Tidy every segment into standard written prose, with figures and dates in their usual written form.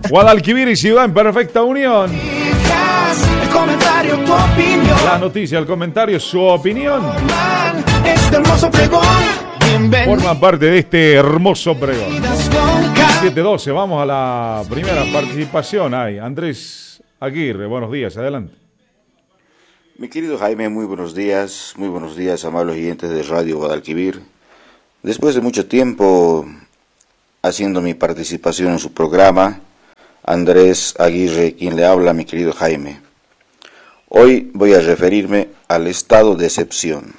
Guadalquivir y Ciudad en perfecta unión. El comentario, tu opinión. La noticia, el comentario, su opinión. Este hermoso pregón. Forman parte de este hermoso pregón. 7:12, vamos a la primera participación. Hay Andrés Aguirre, buenos días, adelante. Mi querido Jaime, muy buenos días, amables oyentes de Radio Guadalquivir. Después de mucho tiempo haciendo mi participación en su programa, Andrés Aguirre, quien le habla, mi querido Jaime. Hoy voy a referirme al estado de excepción,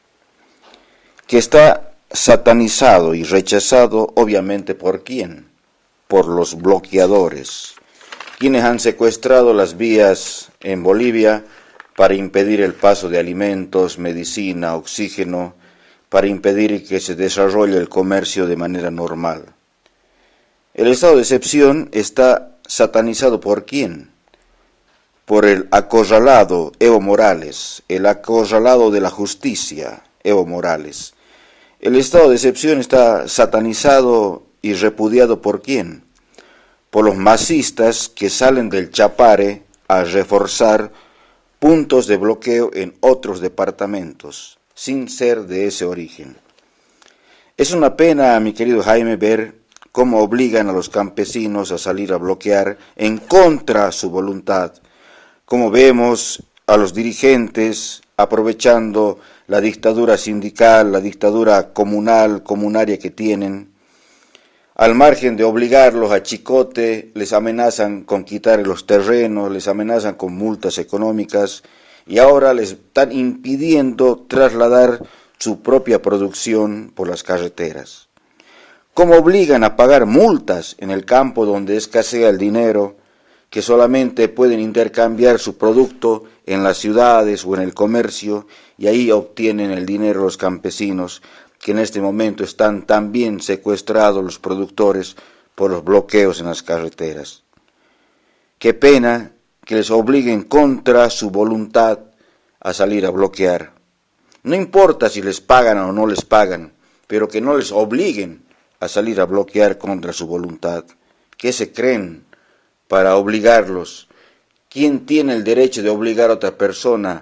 que está satanizado y rechazado obviamente ¿por quién? Por los bloqueadores, quienes han secuestrado las vías en Bolivia para impedir el paso de alimentos, medicina, oxígeno, para impedir que se desarrolle el comercio de manera normal. El estado de excepción está satanizado ¿por quién? Por el acorralado Evo Morales, el acorralado de la justicia, Evo Morales. El estado de excepción está satanizado y repudiado ¿por quién? Por los masistas que salen del Chapare a reforzar puntos de bloqueo en otros departamentos, sin ser de ese origen. Es una pena, mi querido Jaime, ver cómo obligan a los campesinos a salir a bloquear en contra de su voluntad, como vemos a los dirigentes aprovechando la dictadura sindical, la dictadura comunaria que tienen. Al margen de obligarlos a chicote, les amenazan con quitar los terrenos, les amenazan con multas económicas y ahora les están impidiendo trasladar su propia producción por las carreteras. ¿Cómo obligan a pagar multas en el campo donde escasea el dinero, que solamente pueden intercambiar su producto en las ciudades o en el comercio y ahí obtienen el dinero los campesinos, que en este momento están también secuestrados los productores por los bloqueos en las carreteras? Qué pena que les obliguen contra su voluntad a salir a bloquear. No importa si les pagan o no les pagan, pero que no les obliguen a salir a bloquear contra su voluntad. ¿Qué se creen para obligarlos? ¿Quién tiene el derecho de obligar a otra persona?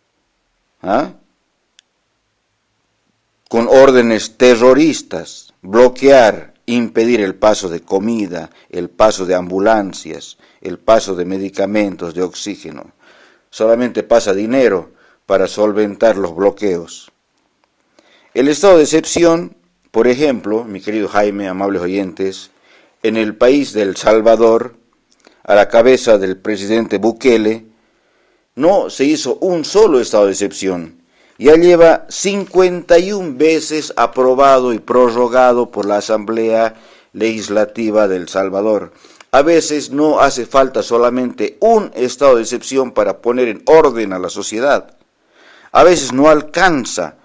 Con órdenes terroristas, bloquear, impedir el paso de comida, el paso de ambulancias, el paso de medicamentos, de oxígeno. Solamente pasa dinero para solventar los bloqueos. El estado de excepción, por ejemplo, mi querido Jaime, amables oyentes, en el país de El Salvador, a la cabeza del presidente Bukele, no se hizo un solo estado de excepción. Ya lleva 51 veces aprobado y prorrogado por la Asamblea Legislativa de El Salvador. A veces no hace falta solamente un estado de excepción para poner en orden a la sociedad. A veces no alcanza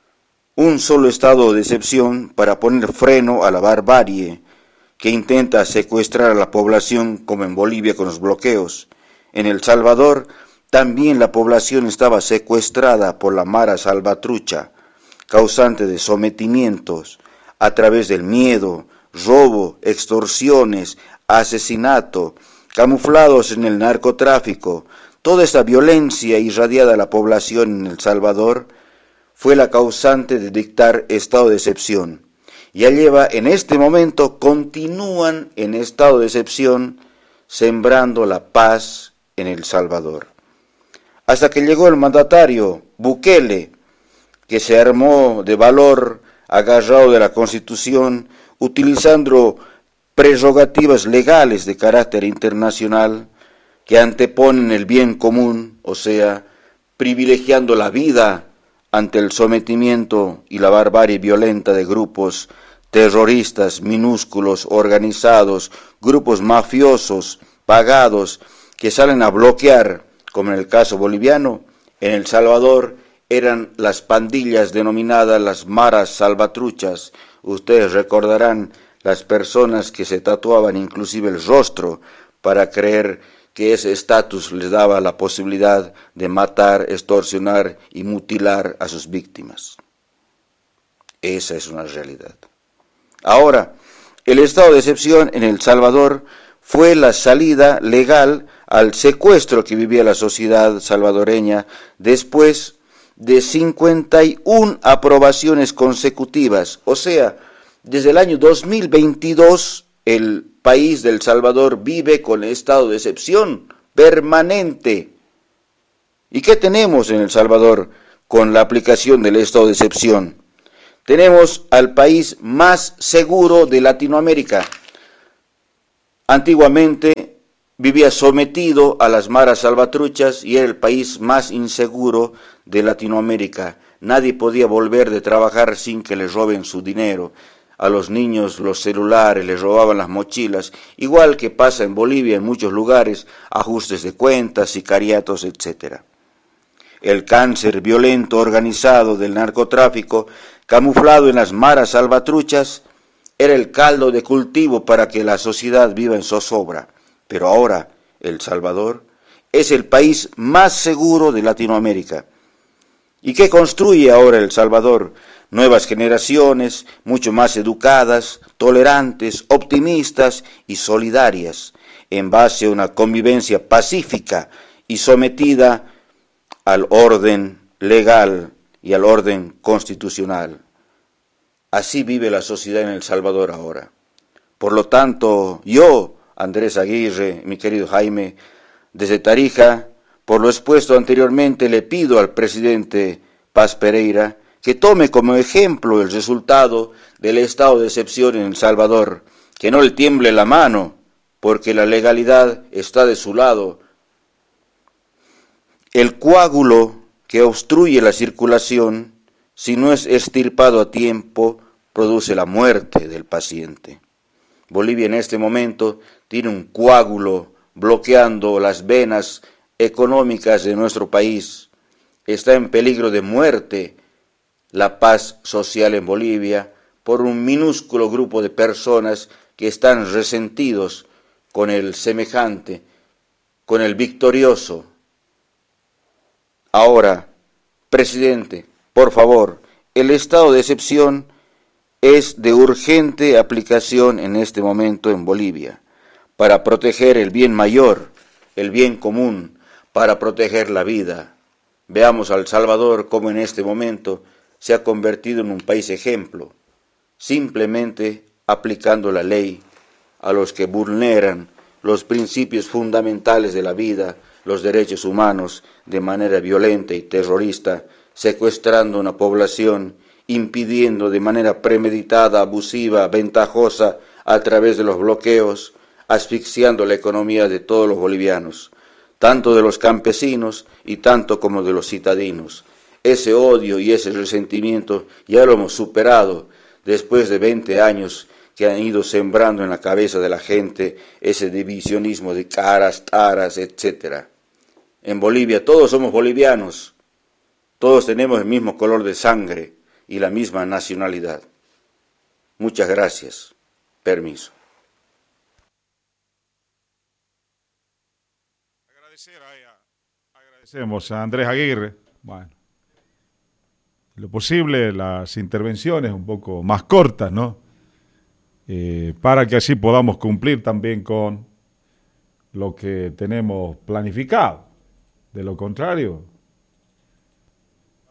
un solo estado de excepción para poner freno a la barbarie que intenta secuestrar a la población, como en Bolivia con los bloqueos. En El Salvador también la población estaba secuestrada por la Mara Salvatrucha, causante de sometimientos a través del miedo, robo, extorsiones, asesinato, camuflados en el narcotráfico. Toda esta violencia irradiada a la población en El Salvador fue la causante de dictar estado de excepción. Ya lleva, en este momento, continúan en estado de excepción, sembrando la paz en El Salvador. Hasta que llegó el mandatario Bukele, que se armó de valor, agarrado de la Constitución, utilizando prerrogativas legales de carácter internacional, que anteponen el bien común, o sea, privilegiando la vida ante el sometimiento y la barbarie violenta de grupos terroristas minúsculos, organizados, grupos mafiosos, pagados, que salen a bloquear, como en el caso boliviano. En El Salvador eran las pandillas denominadas las maras salvatruchas. Ustedes recordarán las personas que se tatuaban inclusive el rostro para creer que ese estatus les daba la posibilidad de matar, extorsionar y mutilar a sus víctimas. Esa es una realidad. Ahora, el estado de excepción en El Salvador fue la salida legal al secuestro que vivía la sociedad salvadoreña después de 51 aprobaciones consecutivas. O sea, desde el año 2022 el país del Salvador vive con estado de excepción permanente. ¿Y qué tenemos en El Salvador con la aplicación del estado de excepción? Tenemos al país más seguro de Latinoamérica. Antiguamente vivía sometido a las maras salvatruchas y era el país más inseguro de Latinoamérica. Nadie podía volver de trabajar sin que le roben su dinero. A los niños los celulares, les robaban las mochilas, igual que pasa en Bolivia en muchos lugares, ajustes de cuentas, sicariatos, etc. El cáncer violento organizado del narcotráfico, camuflado en las maras salvatruchas, era el caldo de cultivo para que la sociedad viva en zozobra. Pero ahora El Salvador es el país más seguro de Latinoamérica. ¿Y qué construye ahora El Salvador? Nuevas generaciones, mucho más educadas, tolerantes, optimistas y solidarias, en base a una convivencia pacífica y sometida al orden legal y al orden constitucional. Así vive la sociedad en El Salvador ahora. Por lo tanto, yo, Andrés Aguirre, mi querido Jaime, desde Tarija, por lo expuesto anteriormente, le pido al presidente Paz Pereira que tome como ejemplo el resultado del estado de excepción en El Salvador, que no le tiemble la mano, porque la legalidad está de su lado. El coágulo que obstruye la circulación, si no es extirpado a tiempo, produce la muerte del paciente. Bolivia en este momento tiene un coágulo bloqueando las venas económicas de nuestro país. Está en peligro de muerte la paz social en Bolivia por un minúsculo grupo de personas que están resentidos con el semejante, con el victorioso. Ahora, presidente, por favor, el estado de excepción es de urgente aplicación en este momento en Bolivia, para proteger el bien mayor, el bien común, para proteger la vida. Veamos a El Salvador como en este momento se ha convertido en un país ejemplo, simplemente aplicando la ley a los que vulneran los principios fundamentales de la vida, los derechos humanos, de manera violenta y terrorista, secuestrando a una población, impidiendo de manera premeditada, abusiva, ventajosa, a través de los bloqueos, asfixiando la economía de todos los bolivianos, tanto de los campesinos y tanto como de los citadinos. Ese odio y ese resentimiento ya lo hemos superado después de 20 años que han ido sembrando en la cabeza de la gente ese divisionismo de caras, taras, etc. En Bolivia todos somos bolivianos, todos tenemos el mismo color de sangre y la misma nacionalidad. Muchas gracias. Permiso. Agradecemos a Andrés Aguirre. Bueno, lo posible, las intervenciones un poco más cortas, ¿no? Para que así podamos cumplir también con lo que tenemos planificado. De lo contrario,